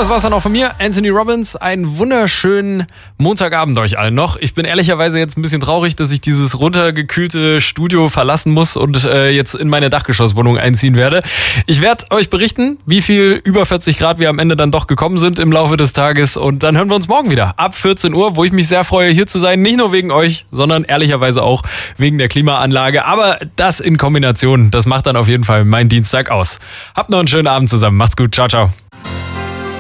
das war's dann auch von mir, Anthony Robbins. Einen wunderschönen Montagabend euch allen noch. Ich bin ehrlicherweise jetzt ein bisschen traurig, dass ich dieses runtergekühlte Studio verlassen muss und jetzt in meine Dachgeschosswohnung einziehen werde. Ich werde euch berichten, wie viel über 40 Grad wir am Ende dann doch gekommen sind im Laufe des Tages. Und dann hören wir uns morgen wieder ab 14 Uhr, wo ich mich sehr freue, hier zu sein. Nicht nur wegen euch, sondern ehrlicherweise auch wegen der Klimaanlage. Aber das in Kombination, das macht dann auf jeden Fall meinen Dienstag aus. Habt noch einen schönen Abend zusammen. Macht's gut. Ciao, ciao.